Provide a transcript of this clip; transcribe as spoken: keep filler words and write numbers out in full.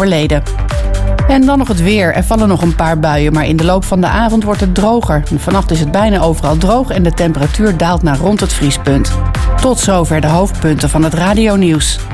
overleden. En dan nog het weer. Er vallen nog een paar buien, maar in de loop van de avond wordt het droger. Vannacht is het bijna overal droog en de temperatuur daalt naar rond het vriespunt. Tot zover de hoofdpunten van het radionieuws.